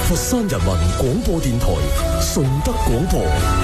佛山人民廣播電台順德廣播。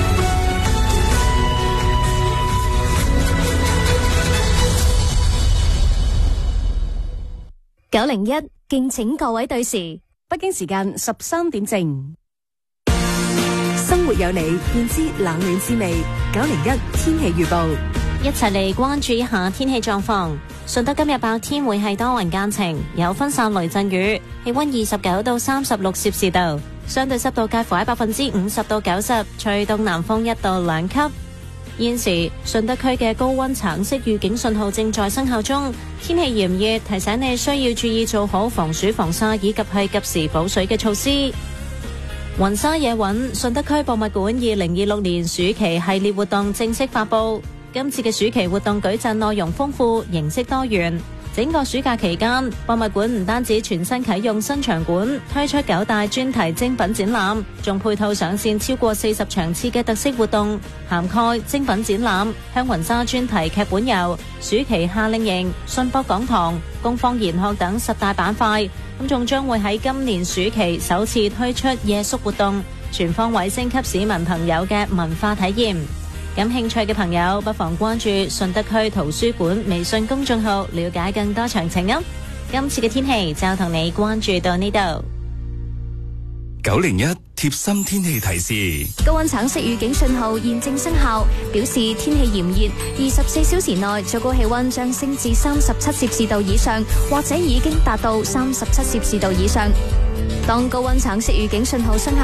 901，敬請各位對時。北京時間13點正。生活有你，便知冷暖滋味。901天氣預報， 一齊嚟關注一下天氣狀況。順德今日白天會係多雲間晴，有分散雷陣雨，氣溫29到36攝氏度，相對濕度介乎喺50%到90%，吹東南風1到2級。現時順德區嘅高溫橙色預警信號正在生效中，天氣炎熱，提醒你需要注意做好防暑防曬以及係及時補水嘅措施。雲沙野韻順德區博物館2026年暑期系列活動正式發佈。今次嘅暑期活動舉贈內容豐富，形式多元。整個暑假期間，博物館唔單止全新啟用新場館，推出9大專題精品展覽，仲配套上線超過40場次嘅特色活動，涵蓋精品展覽、香雲紗專題劇本遊、暑期夏令營、信博講堂、工坊研學等10大板塊。咁仲將會喺今年暑期首次推出夜宿活動，全方位升級市民朋友嘅文化體驗。感興趣嘅朋友不妨關注順德區圖書館微信公眾號，了解更多詳情啊！今次嘅天氣就同你關注到呢度。 901貼心天氣提示： 高溫橙色預警信號現正生效，表示天氣炎熱，24小時內最高氣溫將升至37攝氏度以上，或者已經達到37攝氏度以上。當高溫橙色預警信號生效